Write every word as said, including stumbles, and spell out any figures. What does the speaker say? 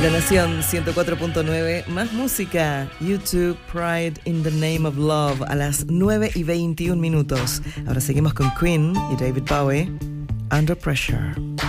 La Nación ciento cuatro punto nueve, más música. YouTube, Pride in the Name of Love, a las nueve y veintiún minutos. Ahora seguimos con Queen y David Bowie, Under Pressure.